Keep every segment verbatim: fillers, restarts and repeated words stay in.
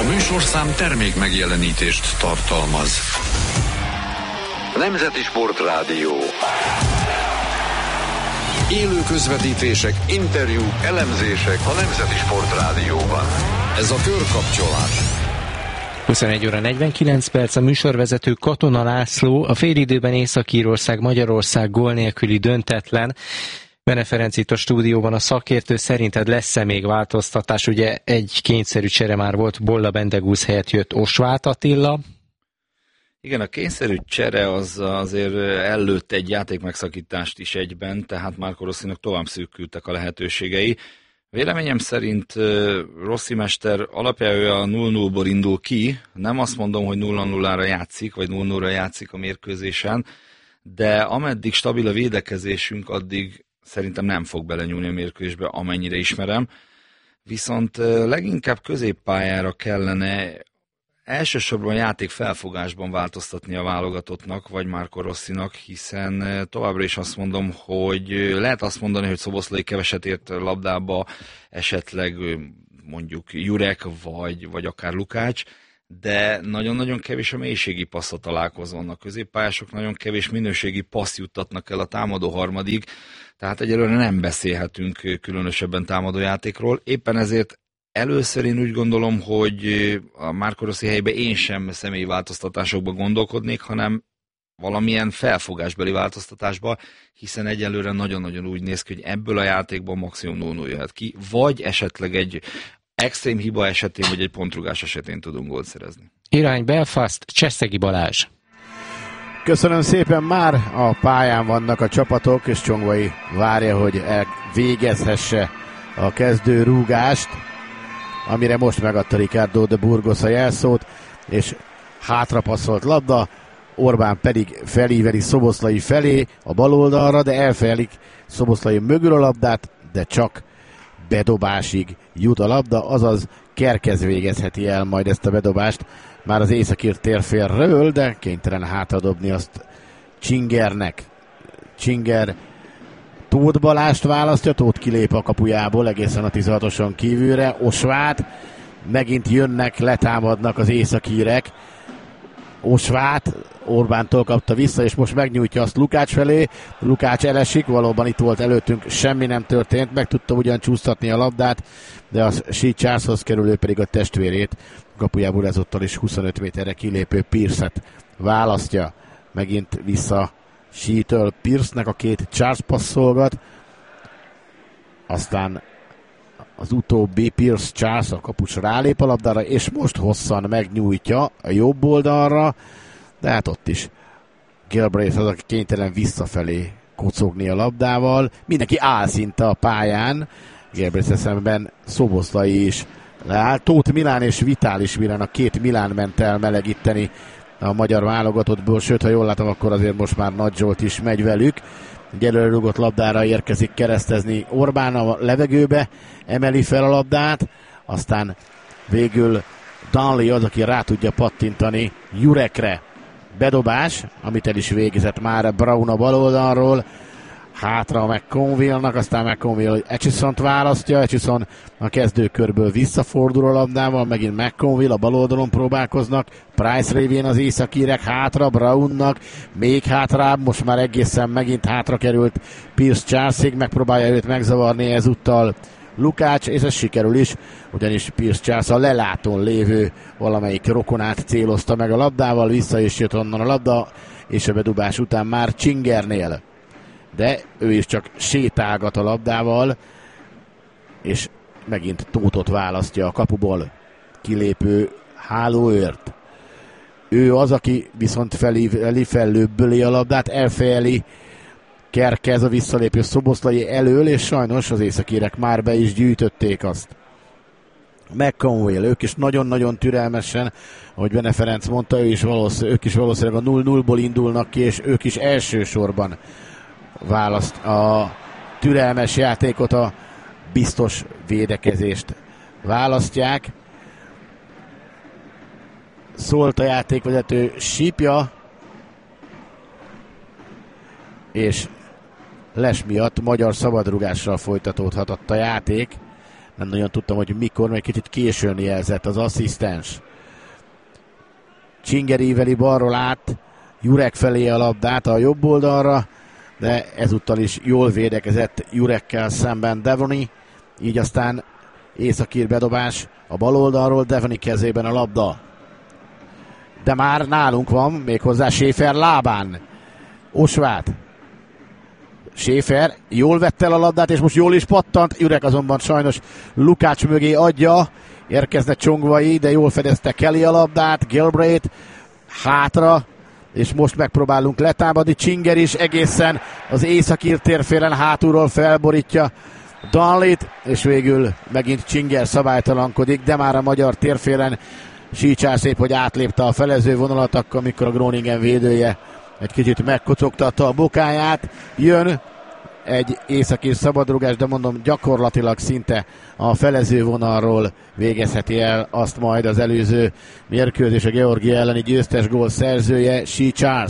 A műsorszám termék megjelenítést tartalmaz. Nemzeti Sportrádió. Élő közvetítések, interjúk, elemzések a Nemzeti Sportrádióban. Ez a Körkapcsolat. huszonegy óra negyvenkilenc perc, a műsorvezető Katona László, a félidőben Észak-Írország, Magyarország gól nélküli döntetlen. Bene Ferenc itt a stúdióban, a szakértő, szerinted lesz-e még változtatás? Ugye egy kényszerű csere már volt, Bolla Bendegúz helyett jött Osváth Attila. Igen, a kényszerű csere az azért előtt egy játékmegszakítást is egyben, tehát Marco Rossinak tovább szűkültek a lehetőségei. Véleményem szerint Rossi mester alapjául a nulla nullból indul ki, nem azt mondom, hogy nulla nullára játszik, vagy nulla nullra játszik a mérkőzésen, de ameddig stabil a védekezésünk, addig szerintem nem fog belenyúlni a mérkőzésbe, amennyire ismerem. Viszont leginkább középpályára kellene elsősorban játék felfogásban változtatni a válogatottnak, vagy Marco Rossinak, hiszen továbbra is azt mondom, hogy lehet azt mondani, hogy Szoboszlai keveset ért labdába, esetleg mondjuk Jurek, vagy, vagy akár Lukács, de nagyon-nagyon kevés a mélységi passz a találkozón. A középpályások nagyon kevés minőségi passz juttatnak el a támadó harmadig, tehát egyelőre nem beszélhetünk különösebben támadójátékról. Éppen ezért először én úgy gondolom, hogy a Marco Rossi helyében én sem személyi változtatásokba gondolkodnék, hanem valamilyen felfogásbeli változtatásba, hiszen egyelőre nagyon-nagyon úgy néz ki, hogy ebből a játékból maximum nulla nulla jöhet ki, vagy esetleg egy extrém hiba esetén, vagy egy pontrugás esetén tudunk gólt szerezni. Irány Belfast, Cseszegi Balázs. Köszönöm szépen, már a pályán vannak a csapatok, és Csongvai várja, hogy elvégezhesse a kezdő rúgást, amire most megadta Ricardo de Burgos a jelszót, és hátrapasszolt labda, Orbán pedig felíveli Szoboszlai felé a bal oldalra, de elfejelik Szoboszlai mögül a labdát, de csak bedobásig jut a labda, azaz Kerkez végezheti el majd ezt a bedobást már az északír térfélről, de kénytelen hátradobni azt Csingernek. Csinger Tóth Balást választja, Tóth kilép a kapujából egészen a tizenhatoson kívülre, Osváth, megint jönnek, letámadnak az északírek, Osváth Orbántól kapta vissza, és most megnyújtja azt Lukács felé, Lukács elesik, valóban itt volt előttünk, semmi nem történt, meg tudta ugyan csúsztatni a labdát, de az Shea Charleshoz kerülő pedig a testvérét, kapujából ezúttal is huszonöt méterre kilépő Pierce-et választja, megint vissza Shea-től Pierce-nek, a két Charles passzolgat, aztán az utóbbi Pierce Charles a kapus rálép a labdára, és most hosszan megnyújtja a jobb oldalra, de hát ott is Galbraith az, aki kénytelen visszafelé kocogni a labdával. Mindenki áll szinte a pályán, Galbraith szemben Szoboszlai is leáll. Tóth Milán és Vitális Milán, a két Milán ment el melegíteni a magyar válogatottból, sőt, ha jól látom, akkor azért most már Nagy Zsolt is megy velük. Egy előrugott labdára érkezik keresztezni Orbán a levegőbe, emeli fel a labdát, aztán végül Danley az, aki rá tudja pattintani Jurekre. Bedobás, amit el is végezett már Brown a bal oldalról, hátra McConville-nak, aztán McConville Etchison-t választja, Etchison a kezdőkörből visszafordul a labdával, megint McConville a bal oldalon próbálkoznak, Price révén az északírek, hátra Brownnak, még hátrább, most már egészen megint hátra került Pierce Charlesig, megpróbálja őt megzavarni ezúttal Lukács, és ez sikerül is, ugyanis Pierce Charles a lelátón lévő valamelyik rokonát célozta meg a labdával, vissza is jött onnan a labda, és a bedobás után már Csingernél. De ő is csak sétálgat a labdával, és megint Tóthot választja a kapuból kilépő hálóőrt. Ő az, aki viszont felíveli, fellőbböli a labdát, elfejeli Kerkez a visszalépő Szoboszlai elől, és sajnos az északírek már be is gyűjtötték azt. McConville, ők is nagyon-nagyon türelmesen, ahogy Bene Ferenc mondta, ő is valószínű, ők is valószínűleg a nulla nullból indulnak ki, és ők is elsősorban választ a türelmes játékot, a biztos védekezést választják. Szólt a játékvezető sípja, és les miatt magyar szabadrugással folytatódhatott a játék. Nem nagyon tudtam, hogy mikor, mert kicsit későn jelzett az asszisztens. Csinger íveli balról át, Jurek felé a labdát a jobb oldalra, de ezúttal is jól védekezett Jurekkel szemben Devaney, így aztán északír bedobás a bal oldalról, Devaney kezében a labda. De már nálunk van, méghozzá Schäfer lábán. Osváth. Schäfer jól vette el a labdát, és most jól is pattant. Jurek azonban sajnos Lukács mögé adja. Érkezne Csongvai, de jól fedezte Kelly a labdát. Galbraith hátra, és most megpróbálunk letámadni. Csinger is egészen az északír térfélen hátulról felborítja Dunley-t, és végül megint Csinger szabálytalankodik, de már a magyar térfélen Sícsár szép, hogy átlépte a felező vonalat, akkor amikor a Groningen védője egy kicsit megkocogtatta a bokáját. Jön egy északír szabadrugás, de mondom, gyakorlatilag szinte a felező vonalról végezheti el azt majd az előző mérkőzés a Georgia elleni győztes gól szerzője, Sícsár.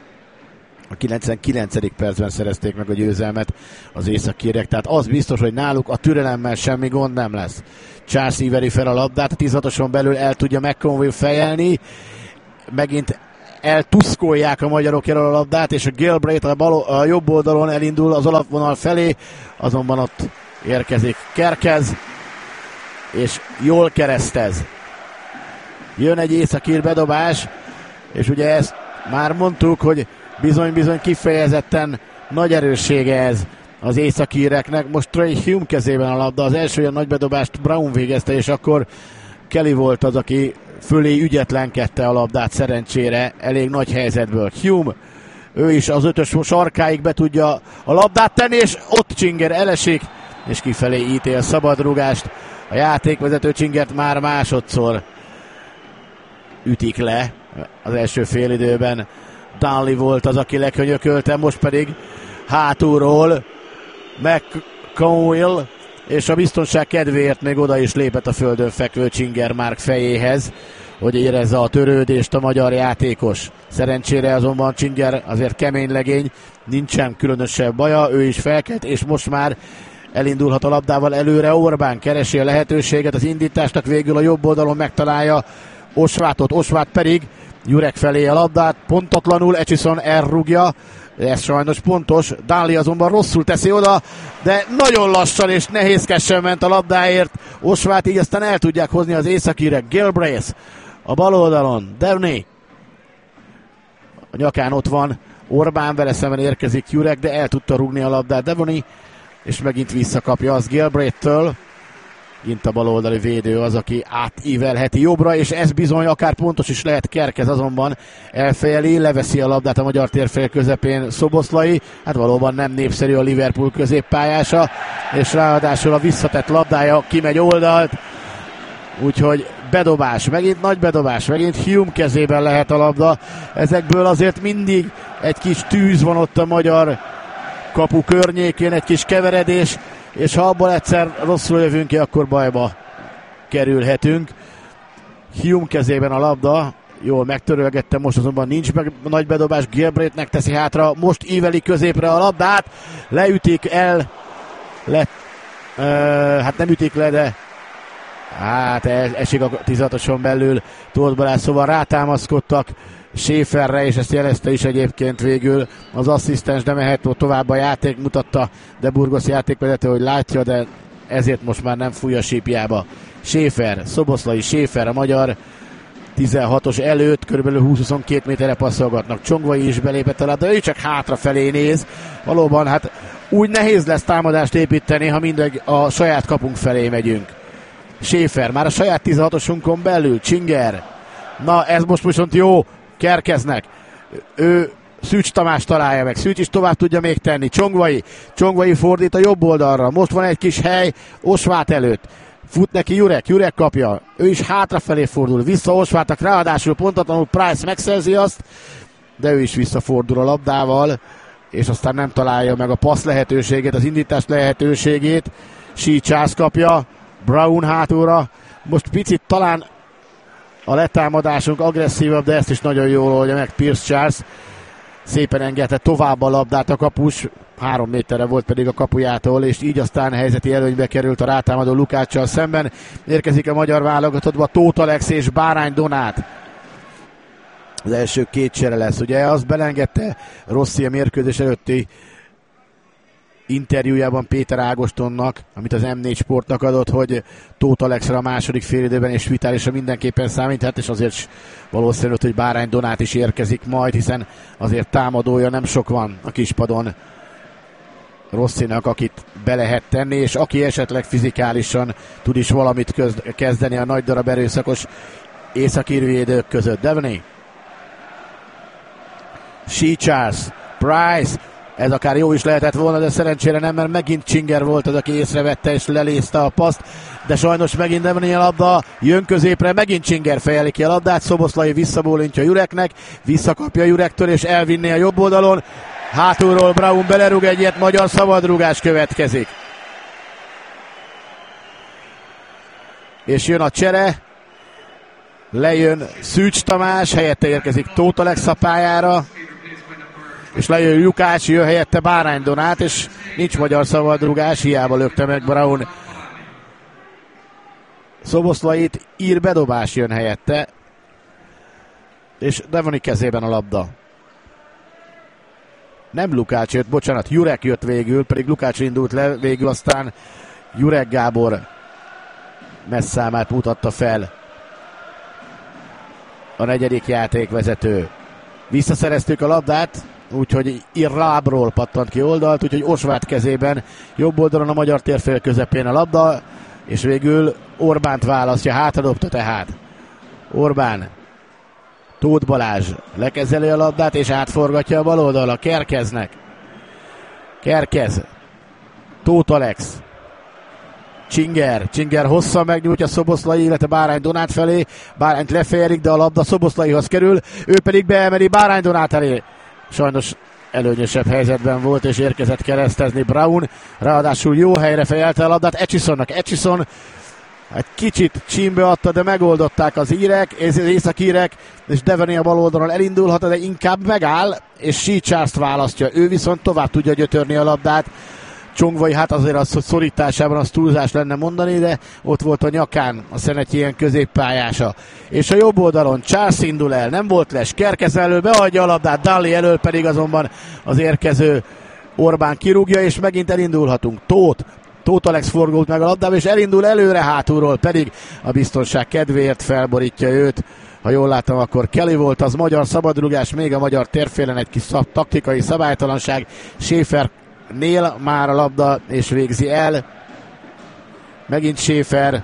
A kilencvenkilencedik percben szerezték meg a győzelmet az északírek, tehát az biztos, hogy náluk a türelemmel semmi gond nem lesz. Charles íveri fel a labdát, a tízhatoson belül el tudja McConville fejelni, megint eltuszkolják a magyarok el a labdát, és a Galbraith a, bal, a jobb oldalon elindul az alapvonal felé, azonban ott érkezik Kerkez, és jól keresztez. Jön egy északír bedobás, és ugye ezt már mondtuk, hogy bizony-bizony kifejezetten nagy erőssége ez az északíreknek. Most Trey Hume kezében a labda, az első olyan nagy bedobást Brown végezte, és akkor Kelly volt az, aki fölé ügyetlenkedte a labdát szerencsére elég nagy helyzetből. Hume, ő is az ötös sarkáig be tudja a labdát tenni, és ott Csinger elesik, és kifelé ítél szabadrugást. A játékvezető Csingert már másodszor ütik le az első félidőben. Dunley volt az, aki lekönyökölte, most pedig hátulról McConville, és a biztonság kedvéért még oda is lépett a földön fekvő Csinger Márk fejéhez, hogy érezze a törődést a magyar játékos. Szerencsére azonban Csinger azért kemény legény, nincsen különösebb baja, ő is felkelt, és most már elindulhat a labdával előre. Orbán keresi a lehetőséget az indításnak, végül a jobb oldalon megtalálja Osváthot, Osváth pedig Jurek felé a labdát, pontatlanul Echison elrúgja, ez sajnos pontos, Dunley azonban rosszul teszi oda, de nagyon lassan és nehézkesen ment a labdáért Osváth, így aztán el tudják hozni az északírek. Galbraith a bal oldalon, Devaney a nyakán ott van Orbán, vele szemben érkezik Jurek, de el tudta rúgni a labdát Devaney, és megint visszakapja az Galbraith-től. Kint a baloldali védő az, aki átívelheti jobbra, és ez bizony akár pontos is lehet. Kerkez azonban elfejeli, leveszi a labdát a magyar térfél közepén Szoboszlai. Hát valóban nem népszerű a Liverpool középpályása, és ráadásul a visszatett labdája kimegy oldalt. Úgyhogy bedobás, megint nagy bedobás, megint Hume kezében lehet a labda. Ezekből azért mindig egy kis tűz van ott a magyar kapu környékén, egy kis keveredés, és ha abból egyszer rosszul jövünk ki, akkor bajba kerülhetünk. Hume kezében a labda, jól megtörölgette, most azonban nincs meg nagy bedobás, Galbraithnek teszi hátra, most íveli középre a labdát, leütik el, le, ö, hát nem ütik le, de hát esik a tízhatoson belül Tóth Balázs, szóval rátámaszkodtak Schäferre, és ezt jelezte is egyébként végül az asszisztens, de mehet tovább a játék, mutatta de Burgos játékvezető, hogy látja, de ezért most már nem fúj a sípjába. Schäfer, Szoboszlai, Schäfer a magyar tizenhatos előtt, körülbelül húsz-huszonkettő méterre passzolgatnak. Csongvai is belépett alá, de ő csak hátrafelé néz. Valóban hát úgy nehéz lesz támadást építeni, ha mindegy a saját kapunk felé megyünk. Schäfer már a saját tizenhatosunkon belül, Csinger. Na ez most viszont jó, Kerkeznek. Ő Szűcs Tamás találja meg. Szűcs is tovább tudja még tenni. Csongvai. Csongvai fordít a jobb oldalra. Most van egy kis hely Osváth előtt. Fut neki Jurek. Jurek kapja. Ő is hátrafelé fordul. Vissza Osváthnak. Ráadásul pontatlanul Price megszerzi azt, de ő is visszafordul a labdával, és aztán nem találja meg a passz lehetőségét, az indítás lehetőségét. Sícsász kapja. Brown hátulra. Most picit talán a letámadásunk agresszívabb, de ezt is nagyon jól oldja meg Pierce Charles. szépen engedte tovább a labdát a kapus, három méterre volt pedig a kapujától, és így aztán helyzeti előnybe került a rátámadó Lukáccsal szemben. Érkezik a magyar válogatottba Tóth Alex és Bárány Donát. Az első két csere lesz, ugye azt belengedte Rossi a mérkőzés előtti interjújában Péter Ágostonnak, amit az em négy Sportnak adott, hogy Tóth Alexra a második félidőben és Vitálisra mindenképpen számíthat, és azért valószínű, hogy Bárány Donát is érkezik majd, hiszen azért támadója nem sok van a kispadon Rossinak, akit be lehet tenni, és aki esetleg fizikálisan tud is valamit köz- kezdeni a nagy darab erőszakos északír védők között. Devaney, Shea Charles, Price, ez akár jó is lehetett volna, de szerencsére nem, mert megint Csinger volt az, aki észrevette és lelézte a paszt, de sajnos megint Devaney a labda, jön középre, megint Csinger fejeli ki a labdát, Szoboszlai visszabólintja Jureknek, visszakapja Jurektől és elvinné a jobb oldalon, hátulról Braun belerúg egyet, magyar szabadrúgás következik. És jön a csere, lejön Szűcs Tamás, helyette érkezik Tóth Alex a pályára, és lejön Lukács, jön helyette Bárány Donát, és nincs magyar szabadrúgás, hiába lökte meg Braun Szoboszlait, ír bedobás jön helyette, és Devaney kezében a labda. Nem Lukács jött, bocsánat, Jurek jött végül, pedig Lukács indult le, végül aztán Jurek Gábor messzámát mutatta fel a negyedik játékvezető. Visszaszereztük a labdát, úgyhogy Irlábról pattant ki oldalt, úgyhogy Osváth kezében, jobb oldalon a magyar térfél közepén a labda, és végül Orbánt választja, hátradobta tehát. Orbán, Tóth Balázs lekezeli a labdát, és átforgatja a bal oldalra, Kerkeznek. Kerkez, Tóth Alex, Csinger, Csinger hosszan megnyújtja Szoboszlai, illetve Bárány Donát felé, Bárányt lefejerik, de a labda Szoboszlaihoz kerül, ő pedig beemeli Bárány Donát elé. Sajnos előnyösebb helyzetben volt, és érkezett keresztezni Braun, ráadásul jó helyre fejelte a labdát Etchisonnak. Etchison egy kicsit csímbe adta, de megoldották az írek, az északírek, és Devaney a bal oldalon elindulhat, de inkább megáll, és Shea Charles-t választja. Ő viszont tovább tudja gyötörni a labdát. Csongvai, hát azért az, hogy szorításában az túlzás lenne mondani, de ott volt a nyakán a Szenetyi ilyen középpályása. És a jobb oldalon Charles indul el, nem volt les, Kerkez elől beadja a labdát, Dalli elől pedig azonban az érkező Orbán kirúgja, és megint elindulhatunk. Tóth, Tóth Alex forgult meg a labdába, és elindul előre, hátulról pedig a biztonság kedvéért felborítja őt. Ha jól látom, akkor Kelly volt az, magyar szabadrugás, még a magyar térfélen egy kis szab, taktikai szabálytalanság. Schäfer nél már a labda, és végzi el. Megint Schäfer.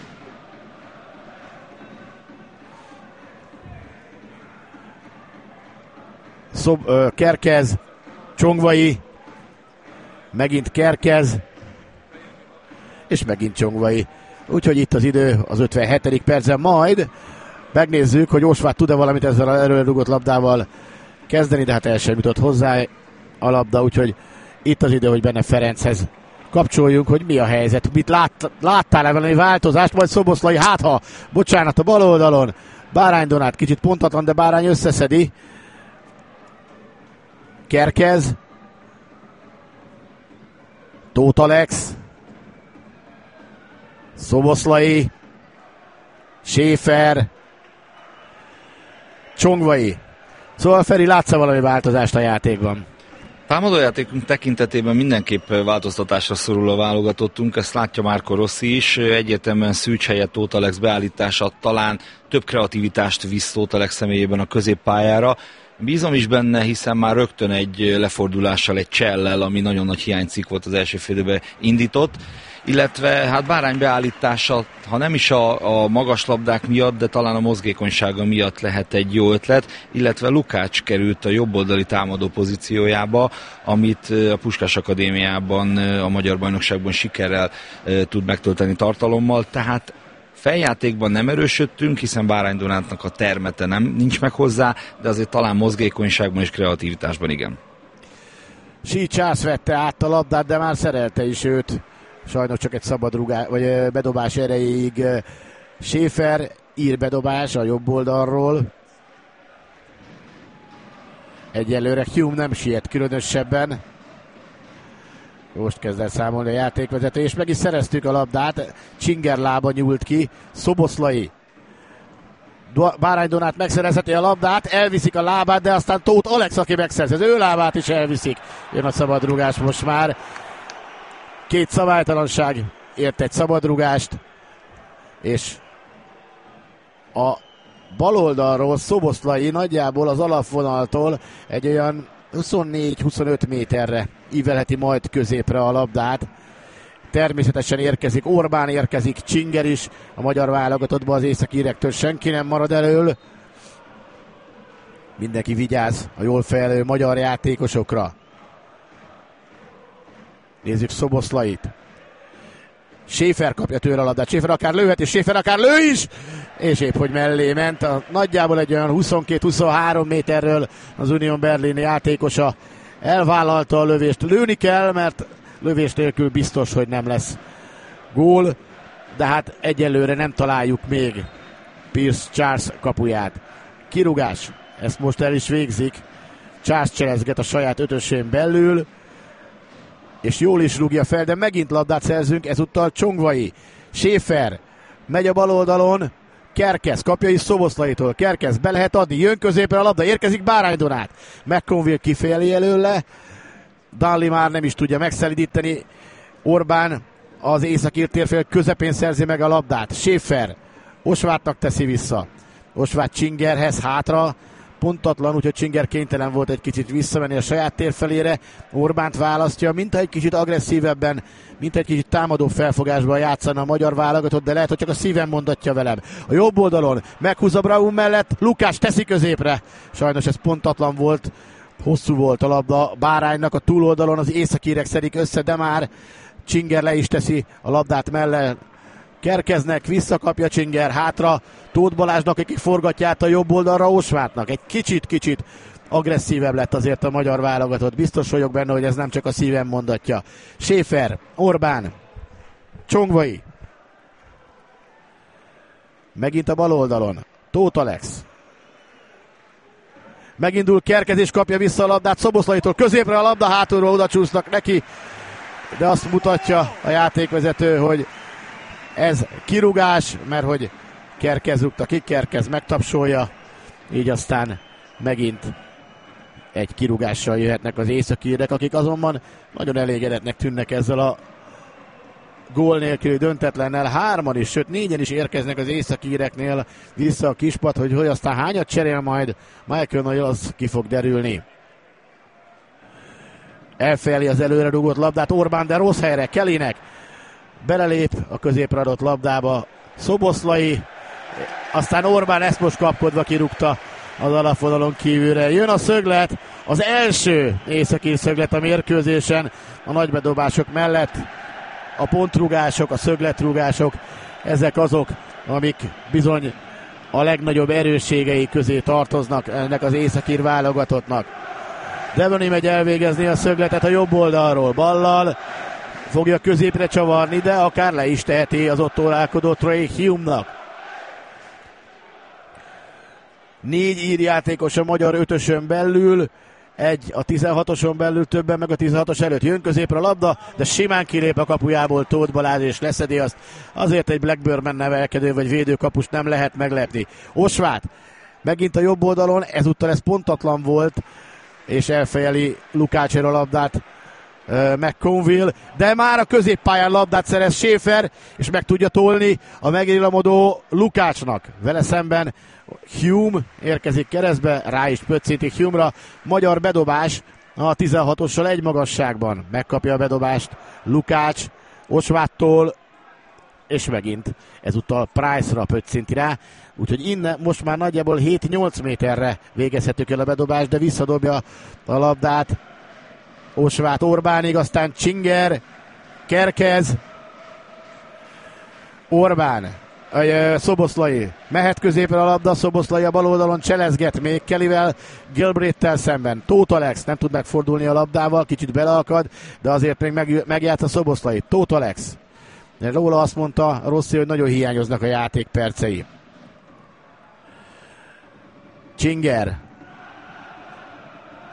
Szob, ö, Kerkez, Csongvai, megint Kerkez, és megint Csongvai. Úgyhogy itt az idő az ötvenhetedik percen, majd megnézzük, hogy Osváth tud-e valamit ezzel az előrugott labdával kezdeni, de hát el sem jutott hozzá a labda, úgyhogy itt az idő, hogy Benne Ferenchez kapcsoljunk, hogy mi a helyzet. Mit lát, láttál-e valami változást, majd Szoboszlai, hát ha, bocsánat, a bal oldalon Bárány Donát kicsit pontatlan, de Bárány összeszedi. Kerkez, Tóth Alex, Szoboszlai, Schäfer, Csongvai. Szóval Feri, látsz-e valami változást a játékban? Támadójátékunk tekintetében mindenképp változtatásra szorul a válogatottunk, ezt látja Marco Rossi is, egyértelműen Szűcs helyett Tóth Alex beállítása talán több kreativitást visz Tóth Alex személyében a középpályára. Bízom is benne, hiszen már rögtön egy lefordulással, egy csellel, ami nagyon nagy hiánycikk volt az első fél időben indított, illetve hát Bárány beállítása, ha nem is a, a magas labdák miatt, de talán a mozgékonysága miatt lehet egy jó ötlet, illetve Lukács került a jobboldali támadó pozíciójába, amit a Puskás Akadémiában, a Magyar Bajnokságban sikerrel tud megtölteni tartalommal, tehát feljátékban nem erősödtünk, hiszen Bárány Donátnak a termete nem nincs meg hozzá, de azért talán mozgékonyságban és kreativitásban igen. Shea Charles vette át a labdát, de már szerelte is őt. Sajnos csak egy szabad rugás, vagy bedobás erejéig Schäfer, ír bedobás a jobb oldalról. Egyelőre Hume nem siet különösebben. Most kezd el számolni a játékvezető, és meg is szereztük a labdát. Csinger lába nyúlt ki. Szoboszlai. Bárány Donát megszerezheti a labdát, elviszik a lábát, de aztán Tóth Alex, aki megszerzi, az ő lábát is elviszik. Jön a szabadrugás most már. Két szabálytalanság ért egy szabadrugást, és a bal oldalról Szoboszlai nagyjából az alapvonaltól egy olyan huszonnégy-huszonöt méterre ívelheti majd középre a labdát. Természetesen érkezik Orbán, érkezik Csinger is, a magyar válogatottban az északírektől senki nem marad elől. Mindenki vigyáz a jól fejlő magyar játékosokra. Nézzük Szoboszlait. Schäfer kapja tőle a labdát, Schäfer akár lőhet, és Schäfer akár lő is, és épp hogy mellé ment. A, nagyjából egy olyan huszonkettő-huszonhárom méterről az Union Berlin játékosa elvállalta a lövést. Lőni kell, mert lövés nélkül biztos, hogy nem lesz gól, de hát egyelőre nem találjuk még Pierce Charles kapuját. Kirúgás, ezt most el is végzik. Charles cselezget a saját ötösén belül, és jól is rúgja fel, de megint labdát szerzünk, ezúttal Csongvai. Schäfer megy a bal oldalon, Kerkez kapja is Szoboszlaitól, Kerkez be lehet adni, jön középre a labda, érkezik Bárány Donát. McConville kifejeli előle, Danli már nem is tudja megszelidíteni, Orbán az északír térfél közepén szerzi meg a labdát. Schäfer Osvátnak teszi vissza. Osvát Csingerhez hátra, pontatlan, úgyhogy Csinger kénytelen volt egy kicsit visszamenni a saját térfelére. Orbánt választja, mintha egy kicsit agresszívebben, mint egy kicsit támadó felfogásban játszana a magyar válogatott, de lehet, hogy csak a szívem mondatja velem. A jobb oldalon meghúz a Braun mellett, Lukács teszi középre. Sajnos ez pontatlan volt, hosszú volt a labda Báránynak, a túloldalon az északírek szedik össze, de már Csinger le is teszi a labdát mellé. Kerkeznek, visszakapja Csinger hátra, Tóth Balázsnak, aki forgatja át a jobb oldalra Osvátnak. Egy kicsit-kicsit agresszívebb lett azért a magyar válogatott. Biztos vagyok benne, hogy ez nem csak a szívem mondatja. Schäfer, Orbán, Csongvai. Megint a bal oldalon. Tóth Alex. Megindul Kerkez és kapja vissza a labdát Szoboszlaitól. Középre a labda, hátulról oda csúsznak neki, de azt mutatja a játékvezető, hogy ez kirúgás, mert hogy Kerkez rúgta ki, Kerkez megtapsolja, így aztán megint egy kirúgással jöhetnek az északírek, akik azonban nagyon elégedetnek tűnnek ezzel a gól nélküli döntetlennel. Hárman is, sőt négyen is érkeznek az északíreknél vissza a kispat, hogy hogy aztán hányat cserél majd Michael Noyle, az ki fog derülni. Elfejeli az előre rúgott labdát Orbán, de rossz helyre Kellynek. Belelép a középre adott labdába Szoboszlai, aztán Orbán ezt most kapkodva kirúgta az alapvonalon kívülre. Jön a szöglet, az első északír szöglet a mérkőzésen, a nagybedobások mellett a pontrugások, a szögletrugások, ezek azok, amik bizony a legnagyobb erősségei közé tartoznak ennek az északír válogatottnak. Devoni megy elvégezni a szögletet a jobb oldalról, ballal fogja középre csavarni, de akár le is teheti az ott órálkodó Trey Hume-nak. Négy írjátékos a magyar ötösön belül, egy a tizenhatoson belül, többen meg a tizenhatos előtt. Jön középre a labda, de simán kilép a kapujából Tóth Balázs és leszedi azt. Azért egy Blackburn nevelkedő vagy védőkapust nem lehet meglepni. Osvát megint a jobb oldalon, ezúttal ez pontatlan volt, és elfejeli Lukácsér a labdát uh, McConville, de már a középpályán labdát szerez Schäfer, és meg tudja tolni a megillamodó Lukácsnak. Vele szemben Hume érkezik keresztbe, rá is pöccinti Hume-ra. Magyar bedobás a tizenhatossal egy magasságban. Megkapja a bedobást Lukács Osváttól, és megint ezúttal Price-ra pöccinti rá. Úgyhogy innen most már nagyjából hét-nyolc méterre végezhetők el a bedobás, de visszadobja a labdát Osvát Orbánig, aztán Csinger, Kerkez, Orbán, uh, Szoboszlai, mehet középre a labda, Szoboszlai a bal oldalon cselezget még Kellyvel, Gilbreth-tel szemben. Tóth Alex nem tud megfordulni a labdával, kicsit beleakad, de azért még meg, megjátsz a Szoboszlai. Tóth Alex. Róla azt mondta Rossi, hogy nagyon hiányoznak a játékpercei. Csinger.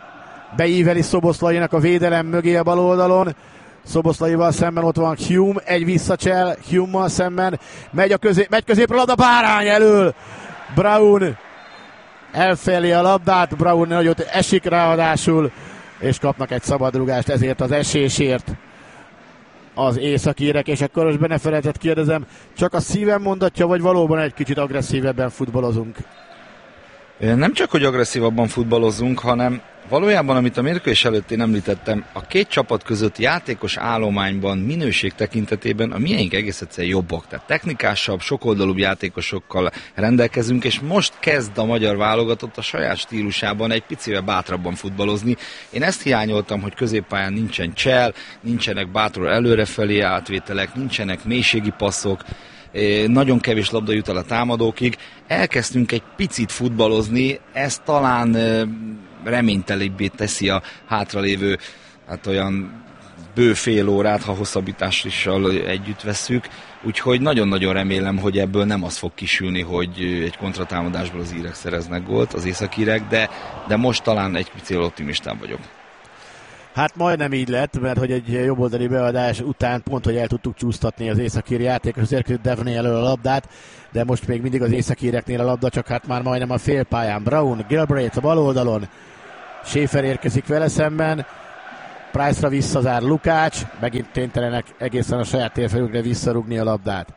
beíveli Szoboszlainak a védelem mögé a bal oldalon. Szoboszlaival szemben ott van Hume, egy visszacsel, Hume-mal szemben, megy, a közé, megy középre a labda, Bárány elől, Brown elfelé a labdát, Brown nagyot esik ráadásul, és kapnak egy szabadrugást ezért az esésért az északírek, és akkor most Beneferencet kérdezem, csak a szívem mondatja, vagy valóban egy kicsit agresszívebben futballozunk? Nem csak, hogy agresszívabban futballozunk, hanem valójában, amit a mérkőzés előtt én említettem, a két csapat között játékos állományban, minőség tekintetében a miénk egész egyszerűen jobbak. Tehát technikásabb, sokoldalúbb játékosokkal rendelkezünk, és most kezd a magyar válogatott a saját stílusában egy picivel bátrabban futballozni. Én ezt hiányoltam, hogy középpályán nincsen csel, nincsenek bátról előrefelé átvételek, nincsenek mélységi passzok, nagyon kevés labda jut el a támadókig. Elkezdtünk egy picit futballozni, ez talán reménytelibbé teszi a hátralévő, hát olyan bő fél órát, ha hosszabbítással együtt vesszük. Úgyhogy nagyon-nagyon remélem, hogy ebből nem az fog kisülni, hogy egy kontratámadásból az írek szereznek gólt, az északírek, de, de most talán egy picit optimistább vagyok. Hát majdnem így lett, mert hogy egy jobboldali beadás után pont, hogy el tudtuk csúsztatni az északír játékos, az érkezett Devney elől a labdát, de most még mindig az északíreknél a labda, csak hát már majdnem a félpályán. Brown, Gilbreth a bal oldalon, Schäfer érkezik vele szemben, Price-ra visszazár Lukács, megint kénytelenek egészen a saját térfelükre visszarúgni a labdát.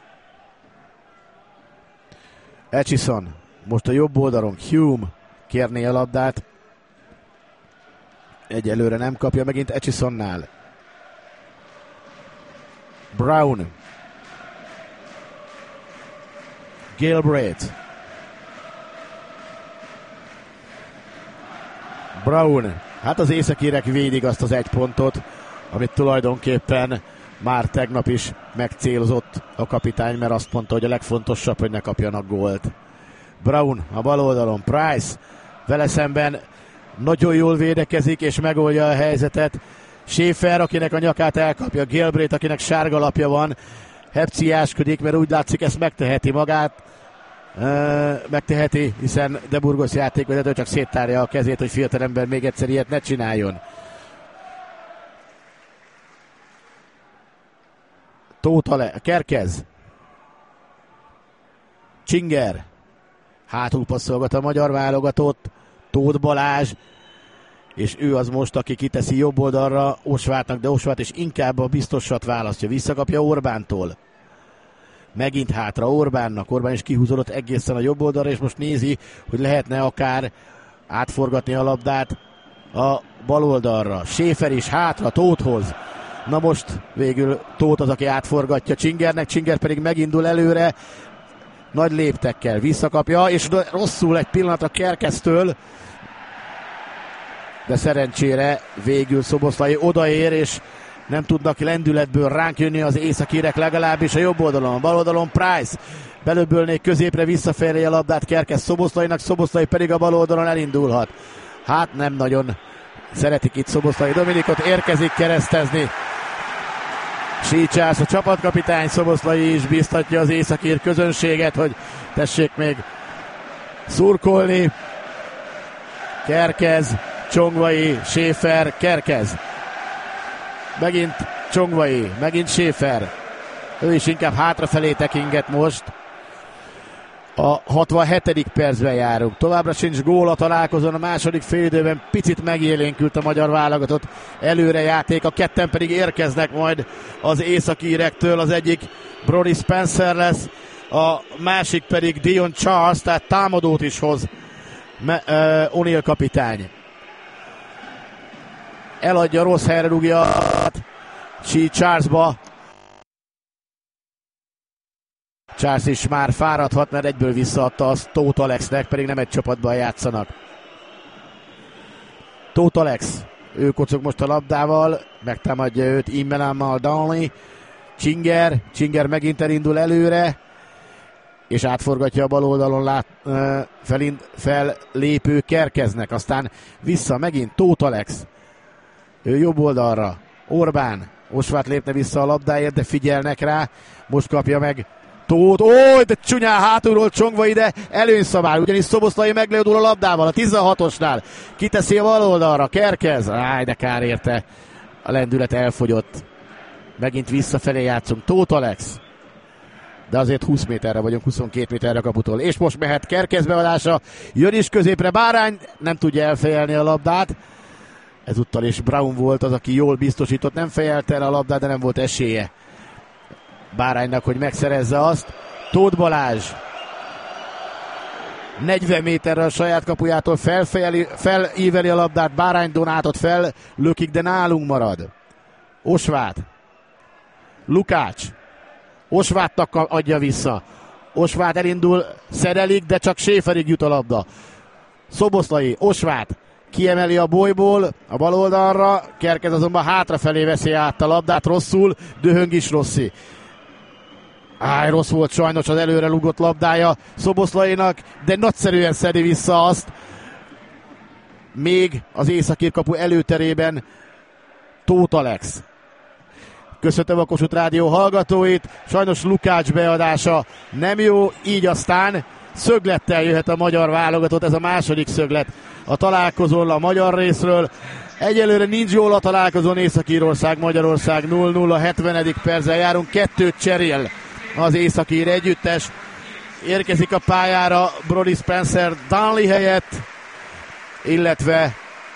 Etchison, most a jobb oldalon Hume kérné a labdát, egyelőre nem kapja, megint Etchisonnál. Brown. Gilbreth. Brown. Hát az északírek védik azt az egy pontot, amit tulajdonképpen már tegnap is megcélzott a kapitány, mert azt mondta, hogy a legfontosabb, hogy ne kapjanak gólt. Brown a bal oldalon, Price vele szemben nagyon jól védekezik, és megoldja a helyzetet. Schäfer, akinek a nyakát elkapja, Gilbreth, akinek sárga lapja van, hepciáskodik, mert úgy látszik, ezt megteheti magát. Uh, megteheti, hiszen De Burgos játékvezető csak széttárja a kezét, hogy fiatalember még egyszer ilyet ne csináljon. Tóta le, Kerkez. Csinger. Hátul passzolgat a magyar válogatott. Tóth Balázs, és ő az most, aki kiteszi jobb oldalra Osvátnak, de Osvát is inkább a biztosat választja. Visszakapja Orbántól. Megint hátra Orbánnak, Orbán is kihúzódott egészen a jobb oldalra, és most nézi, hogy lehetne akár átforgatni a labdát a bal oldalra. Schäfer is hátra Tóthhoz. Na most végül Tóth az, aki átforgatja Csingernek, Csinger pedig megindul előre, nagy léptekkel visszakapja, és rosszul egy pillanatra Kerkeztől, de szerencsére végül Szoboszlai odaér, és nem tudnak lendületből ránk jönni az északírek, legalábbis a jobb oldalon, a bal oldalon Price belöbölnék középre, visszafelé a labdát Kerkez Szoboszlainak, Szoboszlai pedig a bal oldalon elindulhat. Hát nem nagyon szeretik itt Szoboszlai Dominikot, érkezik keresztezni Sícsász, a csapatkapitány. Szoboszlai is biztatja az északír közönséget, hogy tessék még szurkolni. Kerkez, Csongvai, Schäfer, Kerkez. Megint Csongvai, megint Schäfer. Ő is inkább hátrafelé tekinget most. A hatvanhetedik percben járunk. Továbbra sincs gól a találkozón, a második félidőben picit megélénkült a magyar válogatott előrejáték, a ketten pedig érkeznek majd az északírektől, az egyik Brody Spencer lesz, a másik pedig Dion Charles, tehát támadót is hoz Me- uh, O'Neill kapitány. Eladja, rossz helyre rúgja Charlesba. Charles is már fáradhat, mert egyből visszaadta azt Tóth Alexnek, pedig nem egy csapatban játszanak. Tóth Alex, ő kocog most a labdával, megtámadja őt Immelámmal Downey. Csinger, Csinger megint elindul előre, és átforgatja a bal oldalon lát, felind, fellépő Kerkeznek, aztán vissza megint Tóth Alex. Ő jobb oldalra, Orbán, Osvát lépne vissza a labdáért, de figyelnek rá, most kapja meg Tóth, ó, de csúnyán hátulról csongva ide, előnyszabály, ugyanis Szoboszlai meglődül a labdával a tizenhatosnál. Kiteszi a bal oldalra, Kerkez, áj, de kár érte. A lendület elfogyott. Megint visszafelé játszunk, Tóth Alex. De azért húsz méterre vagyunk, huszonkét méterre kaputól. És most mehet Kerkez beadása, jön is középre, Bárány nem tudja elfejelni a labdát. Ezúttal is Brown volt az, aki jól biztosított, nem fejelte el a labdát, de nem volt esélye Báránynak, hogy megszerezze azt. Tóth Balázs negyven méterre a saját kapujától felfejeli, felíveli a labdát, Bárány Donátot fellökik, de nálunk marad. Osváth, Lukács, Osvátnak adja vissza. Osváth elindul, szerelik, de csak Schäferig jut a labda. Szoboszlai, Osváth kiemeli a bolyból a bal oldalra, Kerkez azonban hátrafelé veszi át a labdát, rosszul, dühöng is Rossi. Áj, rossz volt sajnos az előre lugott labdája Szoboszlainak, de nagyszerűen szedi vissza azt. Még az északír kapu előterében Tóth Alex. Köszöntöm a Kossuth Rádió hallgatóit, sajnos Lukács beadása nem jó, így aztán szöglettel jöhet a magyar válogatott, ez a második szöglet a találkozón a magyar részről. Egyelőre nincs jól a találkozón, Észak-Írország, Magyarország nulla nulla, hetvenedik perccel járunk, kettőt cserél az északír együttes. Érkezik a pályára Brody Spencer Darnley helyett, illetve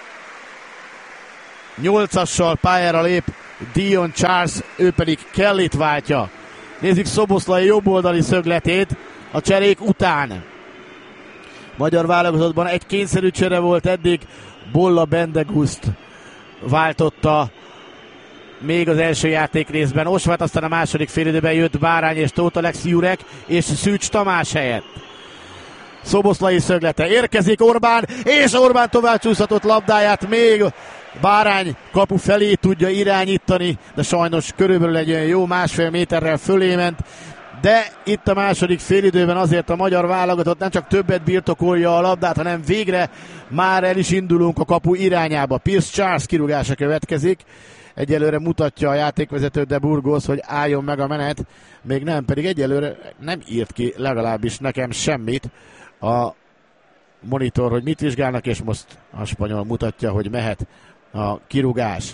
nyolcassal pályára lép Dion Charles, ő pedig Kellyt váltja. Nézzük Szoboszlai jobboldali szögletét a cserék után. Magyar válogatottban egy kényszerű csere volt eddig, Bolla Bendeguszt váltotta még az első játék részben. Osváth, aztán a második félidőben jött Bárány és Tóth Alex, Jurek és Szűcs Tamás helyett. Szoboszlai szöglete, érkezik Orbán, és Orbán tovább csúszhatott labdáját még Bárány kapu felé tudja irányítani, de sajnos körülbelül egy olyan jó másfél méterrel fölé ment. De itt a második félidőben azért a magyar válogatott nem csak többet birtokolja a labdát, hanem végre már el is indulunk a kapu irányába. Pierce Charles kirúgása következik. Egyelőre mutatja a játékvezető de Burgos, hogy álljon meg a menet. Még nem, pedig egyelőre nem írt ki legalábbis nekem semmit a monitor, hogy mit vizsgálnak, és most a spanyol mutatja, hogy mehet a kirúgás.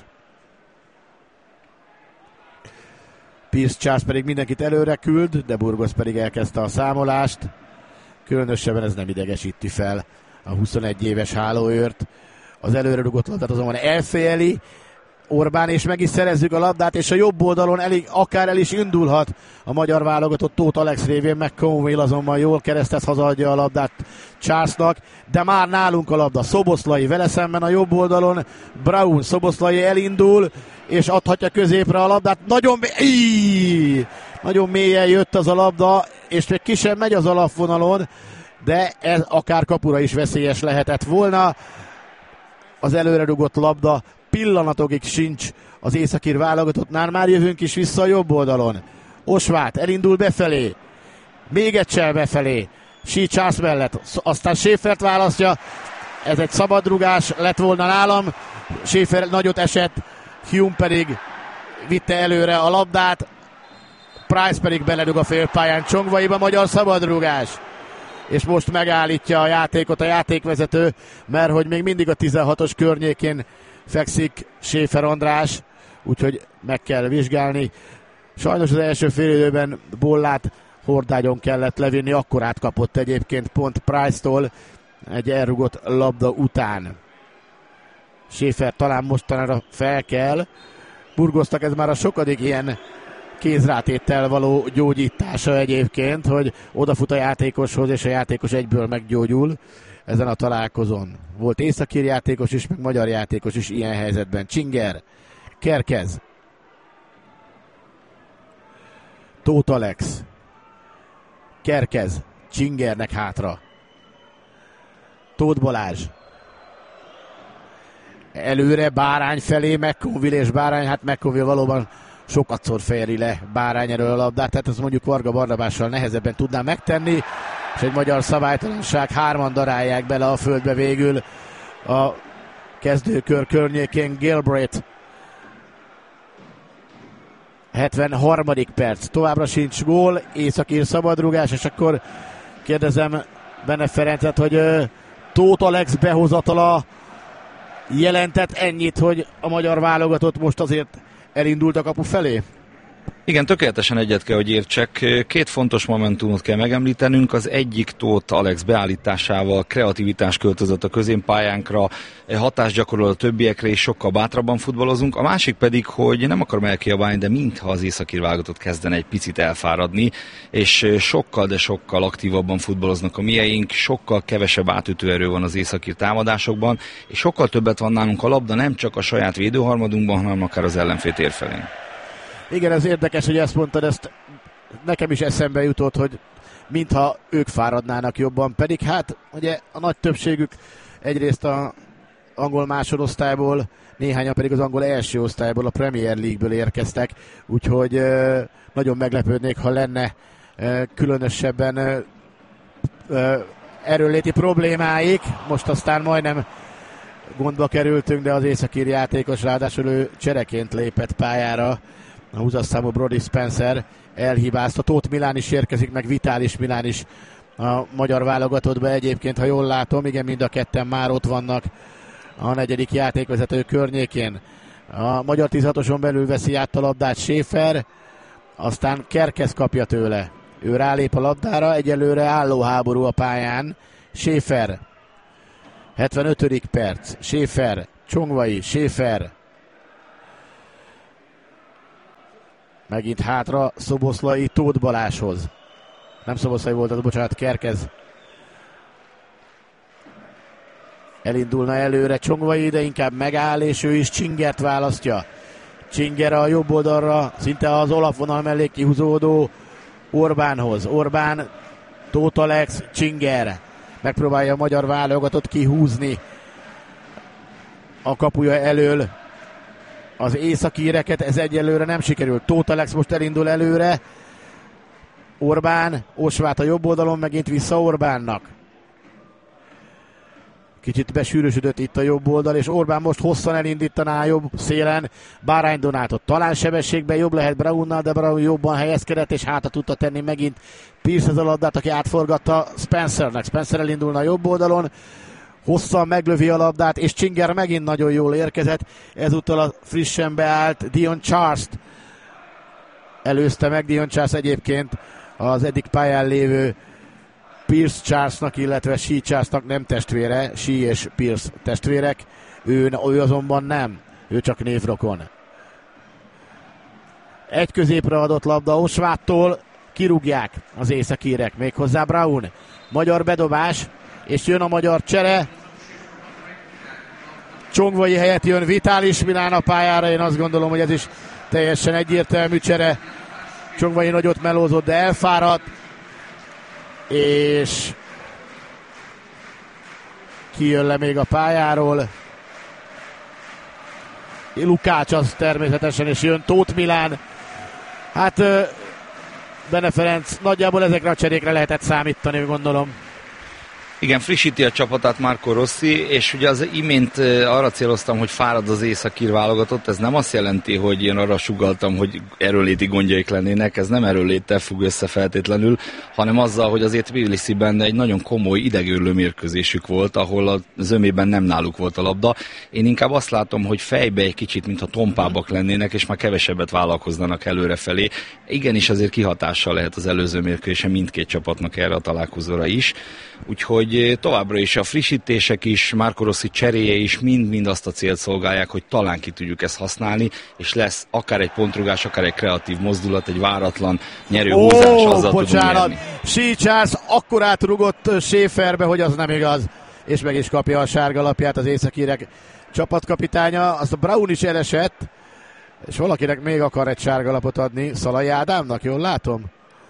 Pierce Charles pedig mindenkit előre küld, de Burgos pedig elkezdte a számolást. Különösebben ez nem idegesíti fel a huszonegy éves hálóőrt. Az előre rugott labdát azonban elfejeli Orbán, és meg is szerezzük a labdát, és a jobb oldalon elég, akár el is indulhat a magyar válogatott Tóth Alex révén, meg Conwell azonban jól keresztez, hazaadja a labdát Charlesnak, de már nálunk a labda. Szoboszlai vele szemben a jobb oldalon, Brown, Szoboszlai elindul, és adhatja középre a labdát. Nagyon, Íí! Nagyon mélyen jött az a labda, és még ki sem megy az alapvonalon, de ez akár kapura is veszélyes lehetett volna. Az előre rugott labda pillanatokig sincs az északír válogatottnál, már jövünk is vissza a jobb oldalon. Osváth elindul befelé, még egyszer befelé, Sí Charles mellett, aztán Schäfert választja, ez egy szabadrugás lett volna nálam, Schäfer nagyot esett, Hume pedig vitte előre a labdát, Price pedig beledug a félpályán csongvaiba, magyar szabadrugás. És most megállítja a játékot a játékvezető, mert hogy még mindig a tizenhatos környékén fekszik Schäfer András, úgyhogy meg kell vizsgálni. Sajnos az első félidőben Bollát hordágyon kellett levinni, akkor átkapott egyébként pont Price-tól egy elrugott labda után. Schäfer talán mostanára fel kell. Burgosnak ez már a sokadik ilyen kézrátéttel való gyógyítása egyébként, hogy odafut a játékoshoz, és a játékos egyből meggyógyul ezen a találkozón. Volt északír játékos is, meg magyar játékos is ilyen helyzetben. Csinger, Kerkez, Tóth Alex, Kerkez, Csingernek hátra, Tóth Balázs, előre Bárány felé, McConville és Bárány, hát McConville valóban sokatszor fejeli le Bárány erről a labdát, tehát ezt mondjuk Varga Barnabással nehezebben tudná megtenni, és egy magyar szabálytalanság, hárman darálják bele a földbe végül a kezdőkör környékén. Gilbreth hetvenharmadik perc, továbbra sincs gól, Északír szabadrugás, és akkor kérdezem Bene Ferencet, hogy Tóth Alex behozatala jelentett ennyit, hogy a magyar válogatott most azért elindult a kapu felé? Igen, tökéletesen egyet kell, hogy értsek. Két fontos momentumot kell megemlítenünk. Az egyik Tóth Alex beállításával kreativitás költözött a középpályánkra, hatást gyakorol a többiekre, és sokkal bátrabban futballozunk. A másik pedig, hogy nem akarom elkiabálni, de mintha az északír válogatott kezdene egy picit elfáradni, és sokkal, de sokkal aktívabban futballoznak a mieink, sokkal kevesebb átütőerő van az északír támadásokban, és sokkal többet van nálunk a labda, nem csak a saját védőharmadunkban, hanem akár az ellenfél térfelén. Igen, ez érdekes, hogy ezt mondtad, ezt nekem is eszembe jutott, hogy mintha ők fáradnának jobban, pedig hát ugye a nagy többségük egyrészt a angol másodosztályból, néhányan pedig az angol első osztályból, a Premier League-ből érkeztek, úgyhogy nagyon meglepődnék, ha lenne különösebben erőnléti problémáik. Most aztán majdnem gondba kerültünk, de az északír játékos ráadásul ő csereként lépett pályára. A húszas számú Brody Spencer elhibázta. Tóth Milán is érkezik, meg Vitális Milán is a magyar válogatottba egyébként, ha jól látom. Igen, mind a ketten már ott vannak a negyedik játékvezető környékén. A magyar tízhatoson belül veszi át a labdát Schäfer, aztán Kerkez kapja tőle. Ő rálép a labdára, egyelőre álló háború a pályán. Schäfer. hetvenötödik perc. Schäfer. Csongvai. Schäfer. Megint hátra Szoboszlai Tóth Balázshoz. Nem Szoboszlai volt, az bocsánat, Kerkez. Elindulna előre Csongvai, de inkább megáll, és ő is Csingert választja. Csinger a jobb oldalra, szinte az olapvonal mellé kihúzódó Orbánhoz. Orbán, Tóth Alex, Csinger. Megpróbálja a magyar válogatott kihúzni a kapuja elől az északíreket, ez egyelőre nem sikerült. Tóth Alex most elindul előre. Orbán, Osvát a jobb oldalon, megint vissza Orbánnak. Kicsit besűrösödött itt a jobb oldal, és Orbán most hosszan elindítaná a jobb szélen Bárány Donátot. Talán sebességben jobb lehet Braunnal, de Braun jobban helyezkedett, és hátra tudta tenni megint Pierce az a labdát, aki átforgatta Spencernek. Spencer elindulna a jobb oldalon, hosszan meglövi a labdát, és Csinger megint nagyon jól érkezett. Ezúttal a frissen beállt Dion Charles-t előzte meg. Dion Charles egyébként az eddig pályán lévő Pierce Charlesnak, illetve Shea Charlesnak nem testvére, Shea és Pierce testvérek, ő, ő azonban nem, ő csak névrokon. Egy középre adott labda Osváttól, kirúgják az északírek, méghozzá Braun. Magyar bedobás, és jön a magyar csere. Csongvai helyett jön Vitális Milán a pályára, én azt gondolom, hogy ez is teljesen egyértelmű csere. Csongvai nagyot melózott, de elfáradt, és kijön le még a pályáról. Lukács az természetesen, és jön Tóth Milán. Hát Bene Ferenc, nagyjából ezekre a cserékre lehetett számítani, gondolom. Igen, frissíti a csapatát Marco Rossi, és ugye az imént arra céloztam, hogy fárad az északír válogatott, ez nem azt jelenti, hogy én arra sugalltam, hogy erőléti gondjaik lennének, ez nem erőléttel függ össze feltétlenül, hanem azzal, hogy azért Tbilisiben egy nagyon komoly idegőrlő mérkőzésük volt, ahol a zömében nem náluk volt a labda. Én inkább azt látom, hogy fejbe egy kicsit, mintha tompábbak lennének, és már kevesebbet vállalkoznának előrefelé. Igenis azért kihatással lehet az előző mérkőzése mindkét csapatnak erre a találkozóra is. Úgyhogy továbbra is a frissítések is, Marco Rossi cseréje is mind-mind azt a célt szolgálják, hogy talán ki tudjuk ezt használni, és lesz akár egy pontrugás, akár egy kreatív mozdulat, egy váratlan nyerő Ó, húzás, azzal bocsánat, tudunk nyerni. Shea Charles akkorát rugott Schäferbe, hogy az nem igaz, és meg is kapja a sárga lapját az északírek csapatkapitánya. Azt a Braun is elesett, és valakinek még akar egy sárga lapot adni, Szalai Ádámnak, jól látom?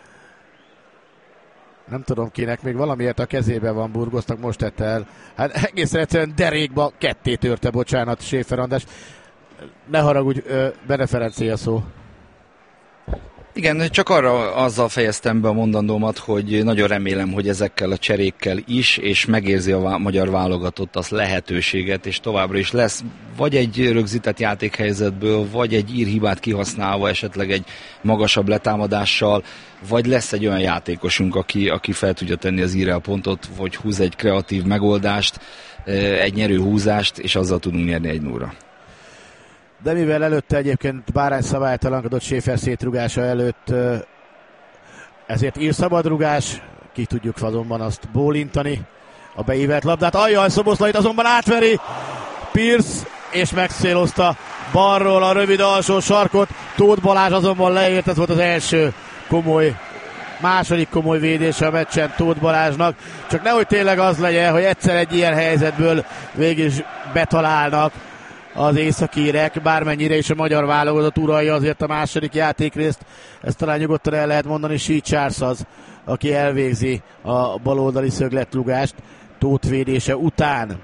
Nem tudom kinek, még valamiért a kezében van, burgoztak, most tette el. Hát egészen egyszerűen derékba ketté törte, bocsánat, Schäfer András. Ne haragudj, Bene Ferencé a szó. Igen, csak arra azzal fejeztem be a mondandómat, hogy nagyon remélem, hogy ezekkel a cserékkel is, és megérzi a vá- magyar válogatott az lehetőséget, és továbbra is lesz vagy egy rögzített játékhelyzetből, vagy egy írhibát kihasználva, esetleg egy magasabb letámadással, vagy lesz egy olyan játékosunk, aki, aki fel tudja tenni az íre a pontot, vagy húz egy kreatív megoldást, egy nyerő húzást, és azzal tudunk nyerni egy nullra. De mivel előtte egyébként Bárány szabálytalankodott Schäfer szétrúgása előtt, ezért ír szabadrugás, ki tudjuk azonban azt bólintani a beívelt labdát. Ajjaj, Szoboszlait azonban átveri Pierce, és megszélozta balról a rövid alsó sarkot. Tóth Balázs azonban leért, ez volt az első komoly, második komoly védése a meccsen Tóth Balázsnak. Csak nehogy tényleg az legyen, hogy egyszer egy ilyen helyzetből végig is betalálnak az északírek, bármennyire is a magyar válogatott uralja azért a második játékrészt, ezt talán nyugodtan el lehet mondani, Sea Charles az, aki elvégzi a baloldali szögletrúgást Tóth védése után.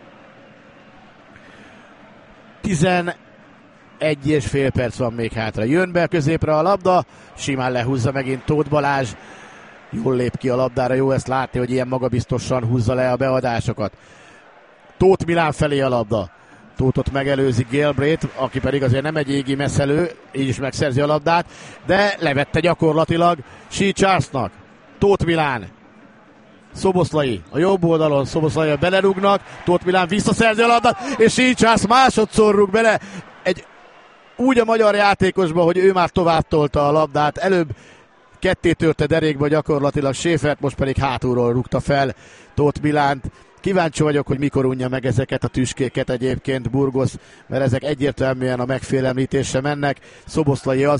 tizenegy és fél perc van még hátra. Jön be középre a labda, simán lehúzza megint Tóth Balázs, jól lép ki a labdára, jó ezt látni, hogy ilyen magabiztosan húzza le a beadásokat. Tóth Milán felé a labda. Tóthot megelőzi Galbraith, aki pedig azért nem egy égi messzelő, így is megszerzi a labdát, de levette gyakorlatilag Sea Charlesnak. Tóth Milán, Szoboszlai a jobb oldalon, Szoboszlai belerúgnak, Tóth Milán visszaszerzi a labdát, és Sea Charles másodszor rúg bele egy úgy a magyar játékosba, hogy ő már tovább tolta a labdát, előbb ketté törte derékba gyakorlatilag Schäfert, most pedig hátulról rúgta fel Tóth Milánt. Kíváncsi vagyok, hogy mikor unja meg ezeket a tüskéket egyébként Burgos, mert ezek egyértelműen a megfélemlítésre mennek. Szoboszlai az